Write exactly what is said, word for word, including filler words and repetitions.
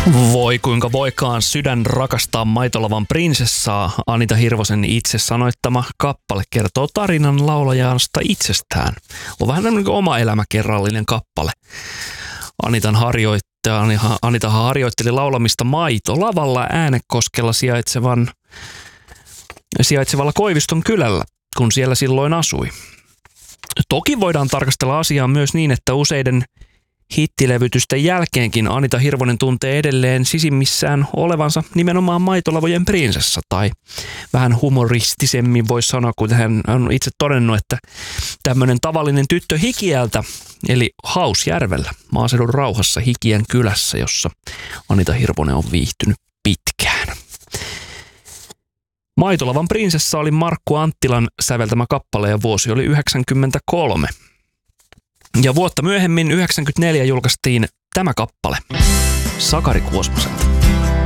Voi kuinka voikaan sydän rakastaa maitolavan prinsessaa. Anita Hirvosen itse sanoittama kappale kertoo tarinan laulajasta itsestään. On vähän tämmöinen oma elämäkerrallinen kappale. Anitan harjoittaja, Anitahan harjoitteli laulamista maitolavalla Äänekoskella sijaitsevan, sijaitsevalla Koiviston kylällä, kun siellä silloin asui. Toki voidaan tarkastella asiaa myös niin, että useiden hittilevytysten jälkeenkin Anita Hirvonen tuntee edelleen sisimmissään olevansa nimenomaan maitolavojen prinsessa, tai vähän humoristisemmin voisi sanoa, kun hän on itse todennut, että tämmöinen tavallinen tyttö Hikiältä, eli Hausjärvellä, maaseudun rauhassa Hikien kylässä, jossa Anita Hirvonen on viihtynyt pitkään. Maitolavan prinsessa oli Markku Anttilan säveltämä kappale ja vuosi oli yhdeksänkymmentäkolme. Ja vuotta myöhemmin yhdeksänkymmentäneljä julkaistiin tämä kappale Sakari Kuosmaselta.